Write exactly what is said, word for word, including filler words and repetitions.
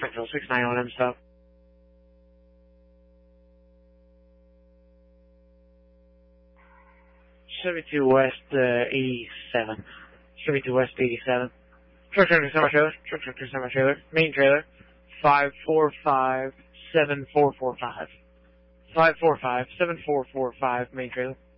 Springfield, six nine one M stop. seventy-two West, uh, eighty-seven. seventy-two West, eighty-seven. Truck tractor semi-trailer. Truck tractor semi-trailer. Main trailer. five four five seven four four five. five four five seven four four five, main trailer.